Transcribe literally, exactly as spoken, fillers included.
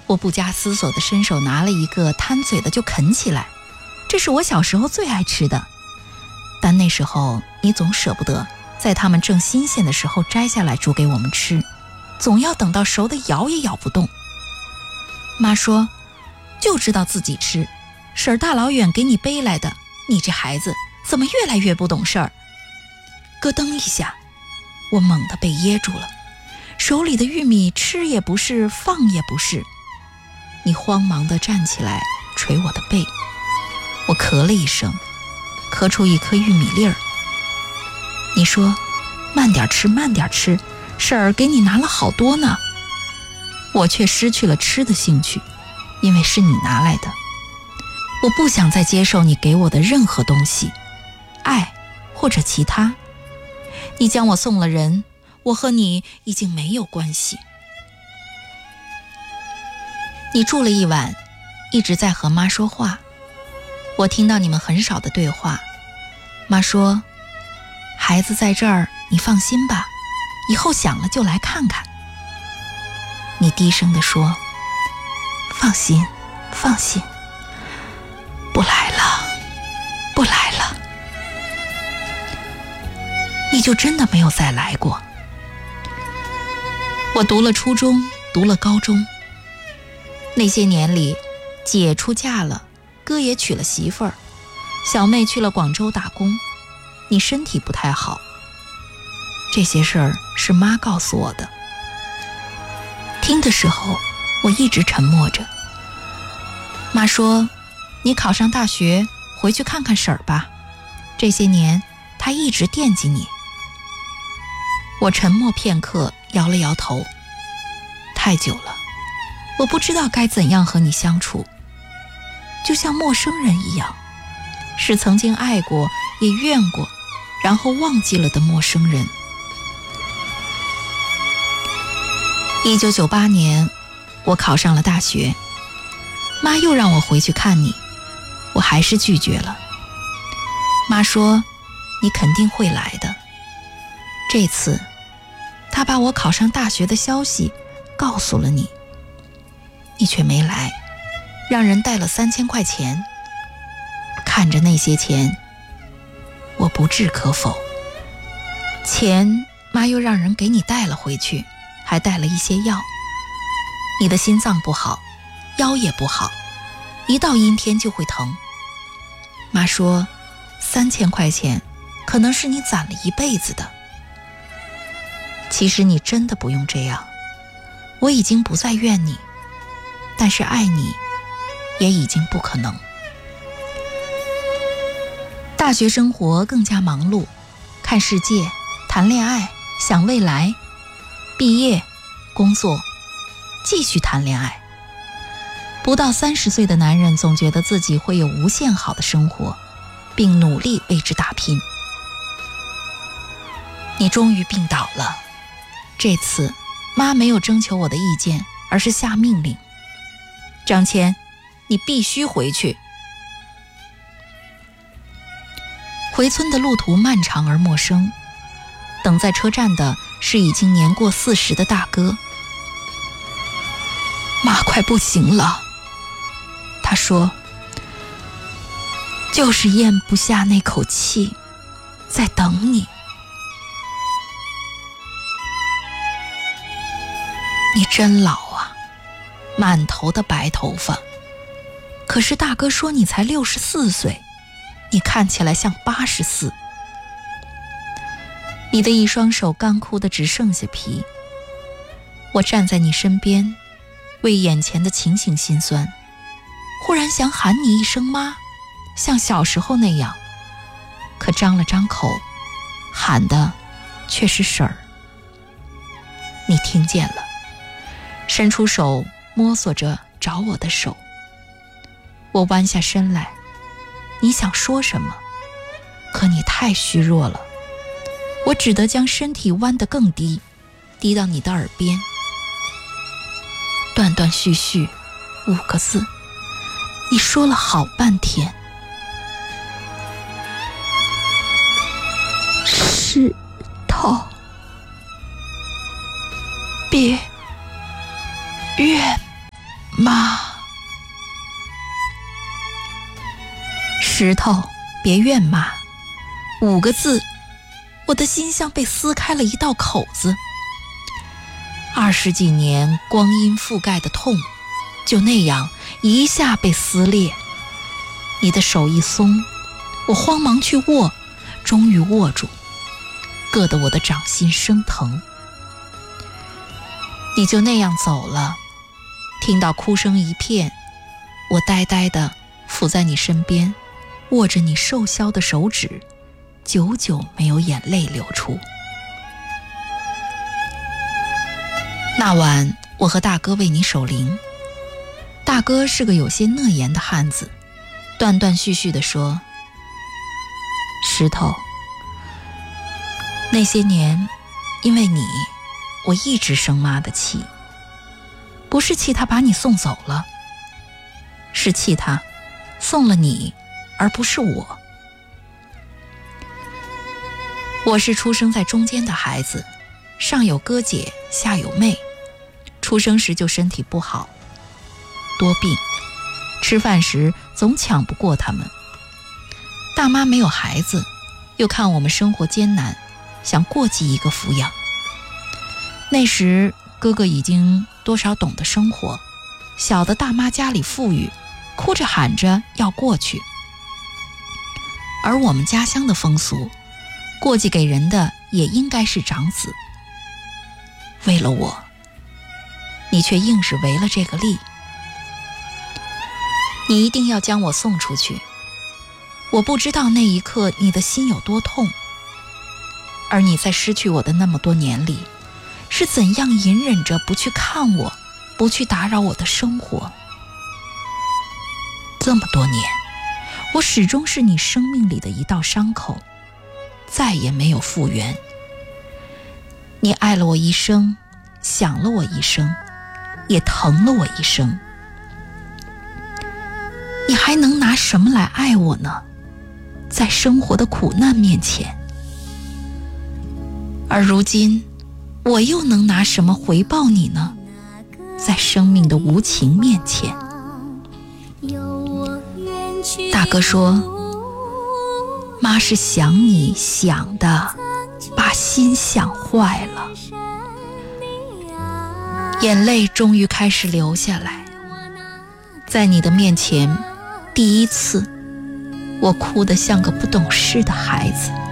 我不加思索地伸手拿了一个，贪嘴的就啃起来。这是我小时候最爱吃的，但那时候你总舍不得在它们正新鲜的时候摘下来煮给我们吃，总要等到熟的咬也咬不动。妈说就知道自己吃，婶儿大老远给你背来的，你这孩子怎么越来越不懂事儿？咯噔一下，我猛地被噎住了，手里的玉米吃也不是，放也不是。你慌忙地站起来捶我的背，我咳了一声，咳出一颗玉米粒儿。你说慢点吃慢点吃，婶儿给你拿了好多呢。我却失去了吃的兴趣，因为是你拿来的。我不想再接受你给我的任何东西，爱或者其他。你将我送了人，我和你已经没有关系。你住了一晚，一直在和妈说话，我听到你们很少的对话。妈说，孩子在这儿，你放心吧，以后想了就来看看。你低声地说，放心放心，不来了不来了。你就真的没有再来过。我读了初中，读了高中，那些年里，姐出嫁了，哥也娶了媳妇儿，小妹去了广州打工，你身体不太好。这些事儿是妈告诉我的。听的时候，我一直沉默着。妈说，你考上大学，回去看看婶儿吧，这些年她一直惦记你。我沉默片刻，摇了摇头。太久了，我不知道该怎样和你相处，就像陌生人一样，是曾经爱过也怨过，然后忘记了的陌生人。一九九八年，我考上了大学，妈又让我回去看你，我还是拒绝了。妈说，你肯定会来的。这次，她把我考上大学的消息告诉了你，你却没来，让人带了三千块钱。看着那些钱，我不置可否。钱，妈又让人给你带了回去，还带了一些药。你的心脏不好，腰也不好，一到阴天就会疼。妈说，三千块钱可能是你攒了一辈子的。其实你真的不用这样，我已经不再怨你，但是爱你也已经不可能。大学生活更加忙碌，看世界，谈恋爱，想未来，毕业，工作，继续谈恋爱。不到三十岁的男人总觉得自己会有无限好的生活，并努力为之打拼。你终于病倒了，这次妈没有征求我的意见，而是下命令，张谦，你必须回去。回村的路途漫长而陌生，等在车站的是已经年过四十的大哥。妈快不行了，他说，就是咽不下那口气，在等你。你真老啊，满头的白头发，可是大哥说你才六十四岁，你看起来像八十四。你的一双手干枯的只剩下皮。我站在你身边，为眼前的情形心酸，忽然想喊你一声妈，像小时候那样，可张了张口，喊的却是婶儿。你听见了，伸出手摸索着找我的手。我弯下身来，你想说什么，可你太虚弱了，我只得将身体弯得更低，低到你的耳边。断断续续五个字，你说了好半天。石头，别怨妈。石头，别怨妈，五个字，我的心像被撕开了一道口子。二十几年光阴覆盖的痛，就那样一下被撕裂。你的手一松，我慌忙去握，终于握住，硌得我的掌心生疼。你就那样走了，听到哭声一片，我呆呆地伏在你身边，握着你瘦削的手指，久久没有眼泪流出。那晚我和大哥为你守灵，大哥是个有些讷言的汉子，断断续续地说：石头，那些年因为你，我一直生妈的气，不是气他把你送走了，是气他送了你而不是我。我是出生在中间的孩子，上有哥姐，下有妹，出生时就身体不好，多病，吃饭时总抢不过他们。大妈没有孩子，又看我们生活艰难，想过继一个抚养。那时哥哥已经多少懂得生活，小的大妈家里富裕，哭着喊着要过去。而我们家乡的风俗，过继给人的也应该是长子。为了我，你却硬是违了这个例。你一定要将我送出去，我不知道那一刻你的心有多痛，而你在失去我的那么多年里，是怎样隐忍着不去看我，不去打扰我的生活。这么多年，我始终是你生命里的一道伤口，再也没有复原。你爱了我一生，想了我一生，也疼了我一生，你还能拿什么来爱我呢？在生活的苦难面前。而如今我又能拿什么回报你呢？在生命的无情面前。大哥说，妈是想你想的把心想坏了。眼泪终于开始流下来，在你的面前，第一次我哭得像个不懂事的孩子。